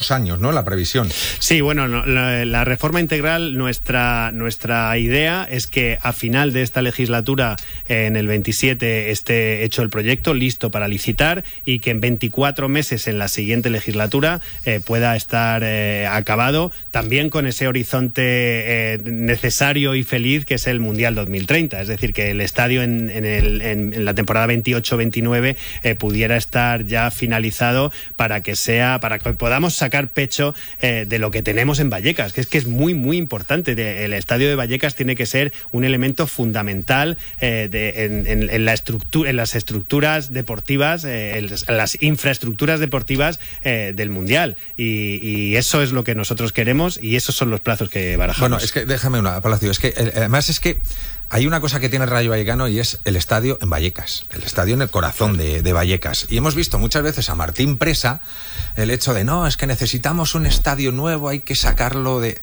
2 años, ¿no? La previsión. Sí, bueno, la reforma integral, nuestra idea es que a final de esta legislatura, en el 27, esté hecho el proyecto, listo para licitar, y que en 24 meses en la siguiente legislatura pueda estar acabado, también con ese horizonte necesario y feliz que es el Mundial 2030. Es decir, que el estadio en la temporada 28-29 pudiera estar ya finalizado para que podamos sacar pecho de lo que tenemos en Vallecas, que es muy, muy importante. El estadio de Vallecas tiene que ser un elemento fundamental en las estructuras deportivas, las infraestructuras deportivas del Mundial. Y eso es lo que nosotros queremos y esos son los plazos que barajamos. Bueno, es que déjame una, Palacio, además es que hay una cosa que tiene el Rayo Vallecano y es el estadio en Vallecas, el estadio en el corazón de Vallecas. Y hemos visto muchas veces a Martín Presa el hecho de no, es que necesitamos un estadio nuevo, hay que sacarlo de...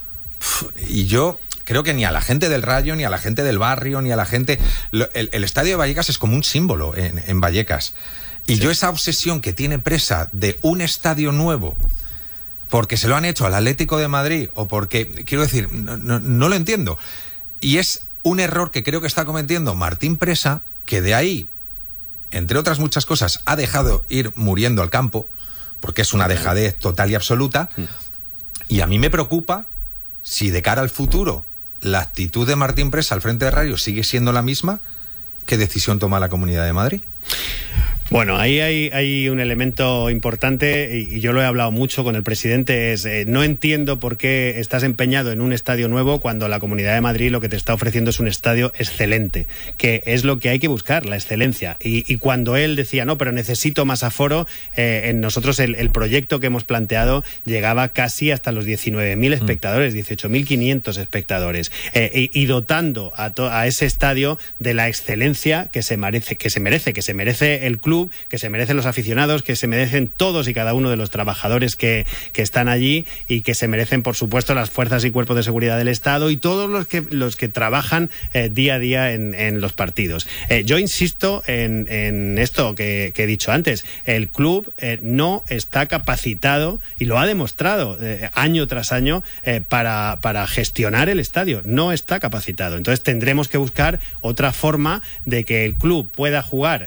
Y yo creo que ni a la gente del Rayo, ni a la gente del barrio, ni a la gente... El estadio de Vallecas es como un símbolo en Vallecas. Y yo esa obsesión que tiene Presa de un estadio nuevo, porque se lo han hecho al Atlético de Madrid, o porque, quiero decir, no lo entiendo. Y es un error que creo que está cometiendo Martín Presa, que de ahí, entre otras muchas cosas, ha dejado ir muriendo al campo, porque es una dejadez total y absoluta. Y a mí me preocupa si de cara al futuro la actitud de Martín Presa al frente de Rayo sigue siendo la misma. ¿Qué decisión toma la Comunidad de Madrid? Bueno, ahí hay un elemento importante y yo lo he hablado mucho con el presidente, no entiendo por qué estás empeñado en un estadio nuevo cuando la Comunidad de Madrid lo que te está ofreciendo es un estadio excelente, que es lo que hay que buscar, la excelencia. Y cuando él decía, no, pero necesito más aforo, en nosotros el proyecto que hemos planteado llegaba casi hasta los 19.000 espectadores, 18.500 espectadores, y dotando a ese estadio de la excelencia que se merece el club, que se merecen los aficionados, que se merecen todos y cada uno de los trabajadores que están allí, y que se merecen, por supuesto, las fuerzas y cuerpos de seguridad del Estado y todos los que trabajan día a día en los partidos. Yo insisto en esto que he dicho antes. El club no está capacitado, y lo ha demostrado año tras año, para gestionar el estadio. No está capacitado. Entonces tendremos que buscar otra forma de que el club pueda jugar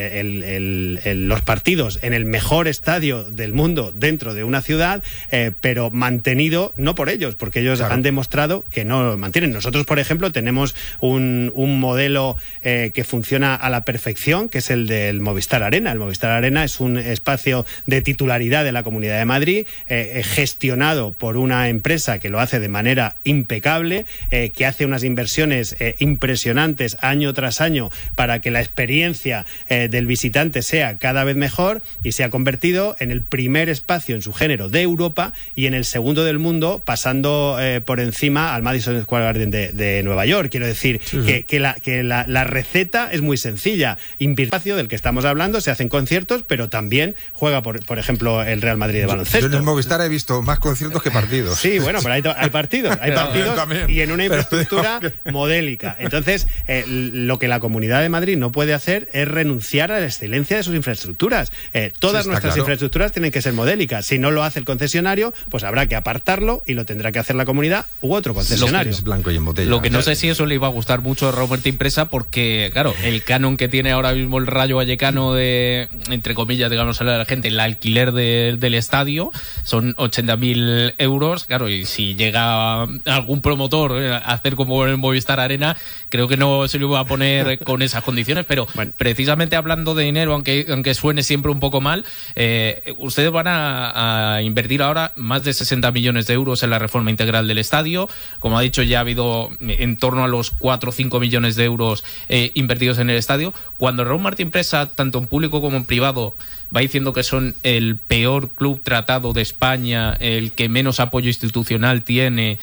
los partidos en el mejor estadio del mundo dentro de una ciudad, pero mantenido no por ellos, porque ellos han demostrado que no lo mantienen. Nosotros, por ejemplo, tenemos un modelo que funciona a la perfección, que es el del Movistar Arena. El Movistar Arena es un espacio de titularidad de la Comunidad de Madrid, gestionado por una empresa que lo hace de manera impecable, que hace unas inversiones impresionantes año tras año para que la experiencia del visitante sea cada vez mejor, y se ha convertido en el primer espacio en su género de Europa y en el segundo del mundo, pasando por encima al Madison Square Garden de Nueva York. Quiero decir que la receta es muy sencilla. Espacio del que estamos hablando, se hacen conciertos, pero también juega, por ejemplo, el Real Madrid de baloncesto. Yo en el Movistar he visto más conciertos que partidos. Sí, bueno, pero hay partidos y en una infraestructura modélica. Entonces, lo que la Comunidad de Madrid no puede hacer es renunciar a la excelencia de sus infraestructuras. Todas nuestras infraestructuras tienen que ser modélicas. Si no lo hace el concesionario, pues habrá que apartarlo y lo tendrá que hacer la comunidad u otro concesionario. Es blanco y en botella. Lo que no sé si eso le iba a gustar mucho a Roberto Presa, porque, claro, el canon que tiene ahora mismo el Rayo Vallecano de, entre comillas, digamos a la gente, el alquiler del estadio son 80.000 euros. Claro, y si llega algún promotor a hacer como el Movistar Arena, creo que no se lo iba a poner con esas condiciones. Pero bueno, precisamente hablando de dinero, aunque suene siempre un poco mal, ustedes van a invertir ahora más de 60 millones de euros en la reforma integral del estadio. Como ha dicho, ya ha habido en torno a los 4 o 5 millones de euros invertidos en el estadio. Cuando Raúl Martín Presa, tanto en público como en privado, va diciendo que son el peor club tratado de España, el que menos apoyo institucional tiene,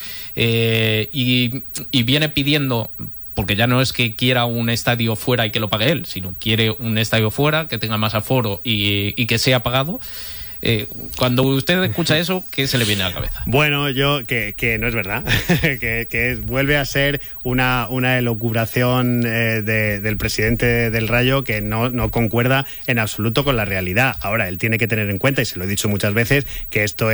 y viene pidiendo, porque ya no es que quiera un estadio fuera y que lo pague él, sino quiere un estadio fuera, que tenga más aforo y que sea pagado. Cuando usted escucha eso, ¿qué se le viene a la cabeza? Bueno, que no es verdad, que vuelve a ser una elucubración del presidente del Rayo que no concuerda en absoluto con la realidad. Ahora, él tiene que tener en cuenta, y se lo he dicho muchas veces, que esto